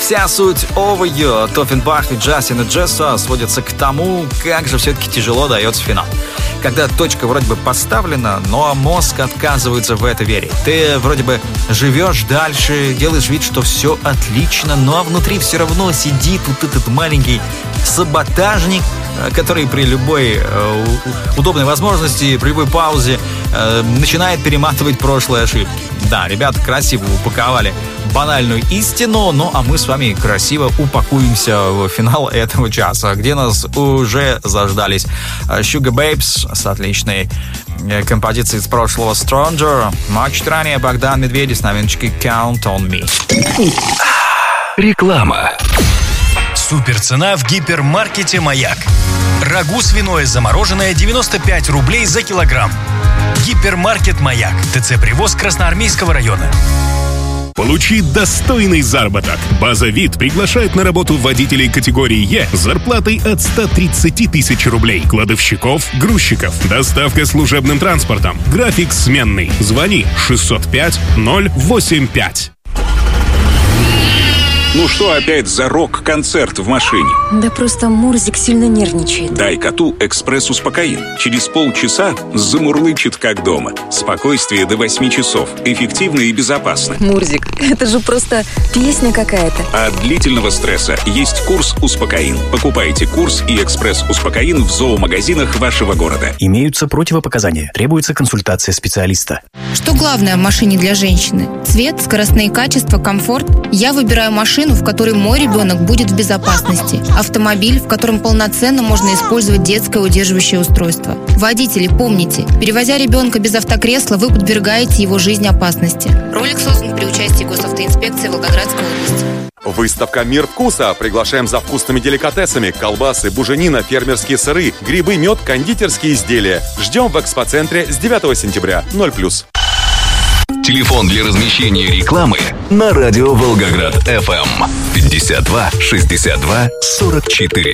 Вся суть Over Тофенбах и Джастина Джесса сводится к тому, как же все-таки тяжело дается финал. Когда точка вроде бы поставлена, но мозг отказывается в это верить. Ты вроде бы живешь дальше, делаешь вид, что все отлично, но внутри все равно сидит вот этот маленький саботажник, который при любой удобной возможности, при любой паузе начинает перематывать прошлые ошибки. Да, ребята красиво упаковали банальную истину, ну а мы с вами красиво упакуемся в финал этого часа, где нас уже заждались Sugar Babes с отличной композицией из прошлого Stronger. А чуть ранее Богдан Медведев с новиночкой Count on Me. Реклама. Суперцена в гипермаркете «Маяк». Рагу свиное замороженное 95 рублей за килограмм. Гипермаркет «Маяк». ТЦ «Привоз» Красноармейского района. Получи достойный заработок. База ВИД приглашает на работу водителей категории Е с зарплатой от 130 тысяч рублей. Кладовщиков, грузчиков. Доставка служебным транспортом. График сменный. Звони 605 085. Ну что опять за рок-концерт в машине? Да просто Мурзик сильно нервничает. Дай коту экспресс-успокоин. Через полчаса замурлычет как дома. Спокойствие до 8 часов. Эффективно и безопасно. Мурзик, это же просто песня какая-то. А от длительного стресса есть курс «Успокоин». Покупайте курс и экспресс-успокоин в зоомагазинах вашего города. Имеются противопоказания. Требуется консультация специалиста. Что главное в машине для женщины? Цвет, скоростные качества, комфорт? Я выбираю машину, в которой мой ребенок будет в безопасности. Автомобиль, в котором полноценно можно использовать детское удерживающее устройство. Водители, помните, перевозя ребенка без автокресла, вы подвергаете его жизни опасности. Ролик создан при участии госавтоинспекции Волгоградской области. Выставка «Мир вкуса». Приглашаем за вкусными деликатесами: колбасы, буженина, фермерские сыры, грибы, мед, кондитерские изделия. Ждем в экспоцентре с 9 сентября. 0+. Телефон для размещения рекламы на радио Волгоград FM 52 62 44.